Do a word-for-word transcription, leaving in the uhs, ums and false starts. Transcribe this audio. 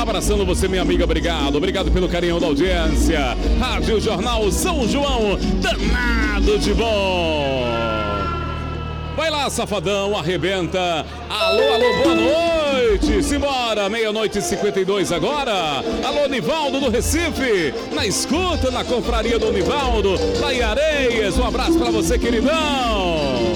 Abraçando você, minha amiga, obrigado. Obrigado pelo carinho da audiência. Rádio Jornal São João, danado de bom. Vai lá, safadão, arrebenta. Alô, alô, boa noite. Simbora, meia-noite e cinquenta e dois agora. Alô, Nivaldo do Recife. Na escuta, na confraria do Nivaldo. Lá em Areias, um abraço pra você, queridão.